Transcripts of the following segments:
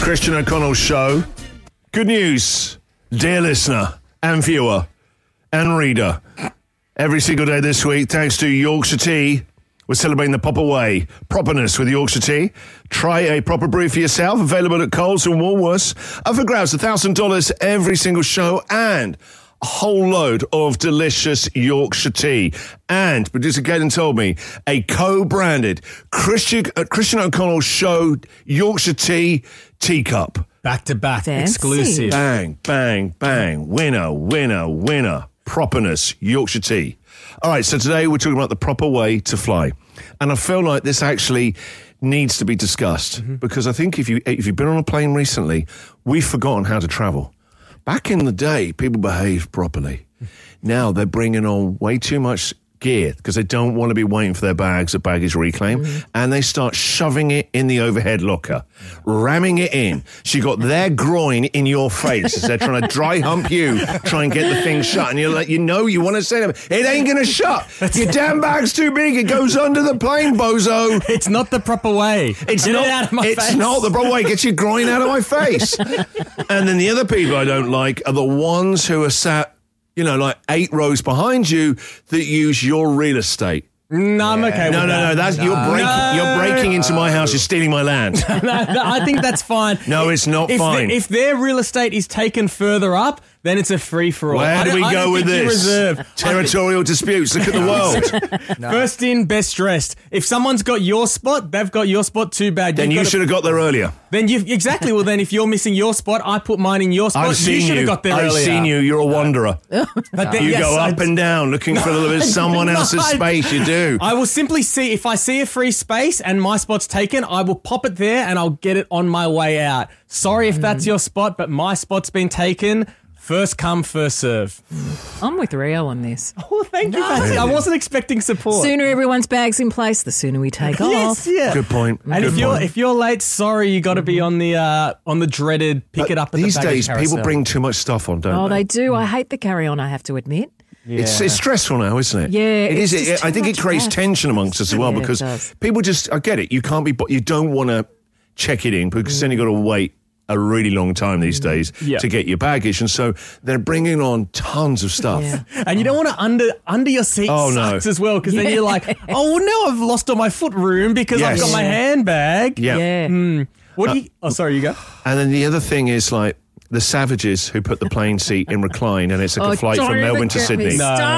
Christian O'Connell Show. Good news, dear listener and viewer and reader. Every single day this week, thanks to Yorkshire Tea, we're celebrating the proper way, properness with Yorkshire Tea. Try a proper brew for yourself, available at Coles and Woolworths. Up for grabs, $1,000 every single show, and a whole load of delicious Yorkshire Tea. And producer Gaten told me, a co-branded Christian O'Connell Show Yorkshire Tea teacup. Back-to-back, Fancy. exclusive. Bang, bang, bang. Winner, winner, winner. Properness, Yorkshire Tea. All right, so today we're talking about the proper way to fly. And I feel like this actually needs to be discussed because I think if you've been on a plane recently, we've forgotten how to travel. Back in the day, people behaved properly. Now they're bringing on way too much gear because they don't want to be waiting for their bags at baggage reclaim, and they start shoving it in the overhead locker, ramming it in. So you got their groin in your face as they're trying to dry hump you, try and get the thing shut, and you're like, you want to say to them, it ain't going to shut. Your damn bag's too big. It goes under the plane, bozo. It's not the proper way. It's Get not, it out of my face. It's not the proper way. Get your groin out of my face. And then the other people I don't like are the ones who are sat, like 8 rows behind you that use your real estate. No, I'm okay with that. No, that's you're breaking into my house. You're stealing my land. No, I think that's fine. No, it's not fine. If their real estate is taken further up, then it's a free-for-all. Where do we go with this? Territorial disputes. Look at the world. First in, best dressed. If someone's got your spot, they've got your spot. Too bad. Then you should have got there earlier. Then exactly. Well, then if you're missing your spot, I put mine in your spot. I've seen you should have got there earlier. I've seen you. You're a wanderer. You go up and down looking for someone else's space. You do. I will simply see, if I see a free space and my spot's taken, I will pop it there and I'll get it on my way out. Sorry if that's your spot, but my spot's been taken. First come, first serve. I'm with Rio on this. Oh, thank you, Patsy. I wasn't expecting support. Sooner everyone's bag's in place, the sooner we take off. Yes, yeah. Good point. And if you're late, sorry, you got to be on the dreaded pick it up at these the baggage days, carousel. people bring too much stuff on, don't Oh, they? they do. I hate the carry-on, I have to admit. Yeah. It's stressful now, isn't it? Yeah, it it's is. just I think too it much creates faff. tension amongst us as well Yeah, it because does. people I get it. You can't be, you don't want to check it in because then you've got to wait a really long time these days to get your baggage, and so they're bringing on tons of stuff. Yeah. And you don't want to under your seat sucks as well, because then you're like, oh, well, now I've lost all my foot room because I've got my handbag. Yeah. What do you? Oh, sorry, you go. And then the other thing is like the savages who put the plane seat in recline, and it's like a flight from Melbourne to Sydney.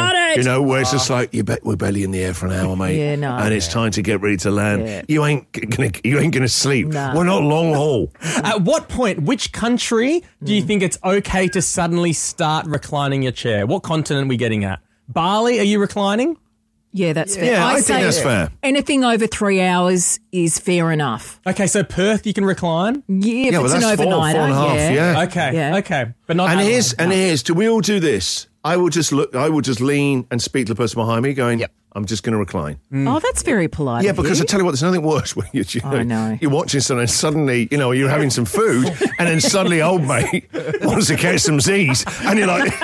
Where it's just like we're barely in the air for an hour, mate. Yeah, no. And it's time to get ready to land. Yeah. You ain't gonna sleep. No. We're not long haul. At what point, which country do you think it's okay to suddenly start reclining your chair? What continent are we getting at? Bali, are you reclining? Yeah, that's fair. Yeah, I think that's fair. Anything over 3 hours is fair enough. Okay, so Perth, you can recline? Yeah, if well, it's an that's overnighter. 4.5, yeah. Okay. But not And Adelaide. here's, do we all do this? I will just lean and speak to the person behind me going, I'm just going to recline. Oh, that's very polite. Yeah, of because you. I tell you what, there's nothing worse when I know. you're watching something and suddenly, you're having some food and then suddenly old mate wants to catch some Z's and you're like,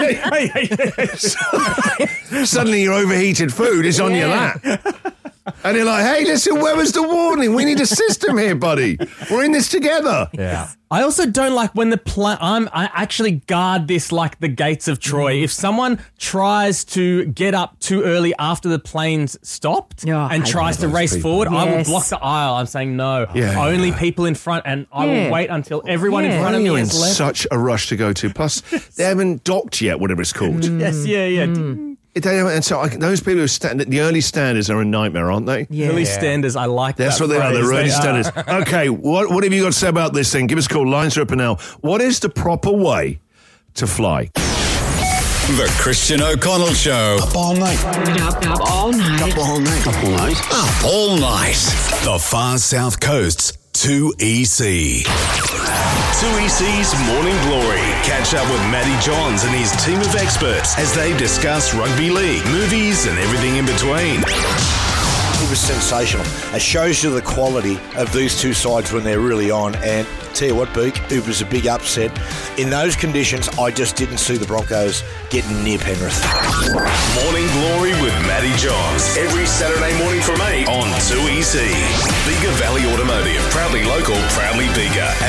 suddenly your overheated food is on your lap. And you're like, hey, listen, where was the warning? We need a system here, buddy. We're in this together. Yeah. I also don't like when I actually guard this like the gates of Troy. If someone tries to get up too early after the plane's stopped and tries to race forward, I will block the aisle. I'm saying no. Yeah. Only people in front, and I will wait until everyone in front of me You're in has left. such a rush to go to. Plus, they haven't docked yet, whatever it's called. Yes, yeah. And so those people who the early standers are a nightmare, aren't they? Yeah. Early standers, I like That's that what they are. phrase. They're early They are. standers. Okay, what have you got to say about this thing? Give us a call. Lines are open now. What is the proper way to fly? The Christian O'Connell Show. Up all night. Up all night. Up all night. Up all night. Up all night. The Far South Coast's 2EC. 2EC's Morning Glory. Catch up with Matty Johns and his team of experts as they discuss rugby league, movies and everything in between. It was sensational. It shows you the quality of these two sides when they're really on. And tell you what, Beak, it was a big upset. In those conditions, I just didn't see the Broncos getting near Penrith. Morning Glory with Matty Johns. Every Saturday morning from 8 on 2EC. Bega Valley Automotive. Proudly local, proudly Bega. And automotive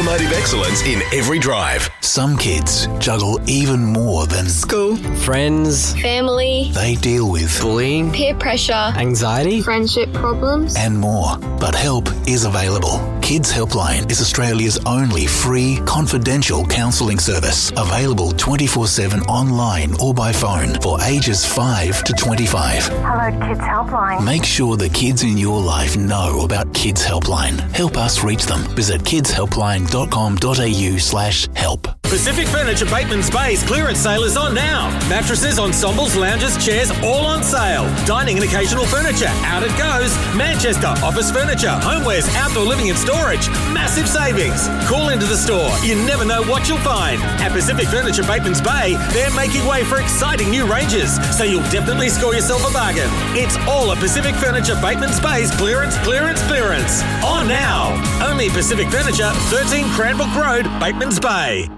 automotive excellence in every drive. Some kids juggle even more than school, friends, family. They deal with bullying, peer pressure, anxiety, friendship problems, and more. But help is available. Kids Helpline is Australia's only free, confidential counselling service. Available 24/7 online or by phone for ages 5 to 25. Hello, Kids Helpline. Make sure the kids in your life know about Kids Helpline. Help us reach them. Visit kidshelpline.com.au/help. Pacific Furniture Bateman's Bay's clearance sale is on now. Mattresses, ensembles, lounges, chairs, all on sale. Dining and occasional furniture, out it goes. Manchester, office furniture, homewares, outdoor living and storage. Massive savings. Call into the store. You never know what you'll find. At Pacific Furniture Bateman's Bay, they're making way for exciting new ranges, so you'll definitely score yourself a bargain. It's all at Pacific Furniture Bateman's Bay's clearance. On now. Only Pacific Furniture, 13 Cranbrook Road, Bateman's Bay.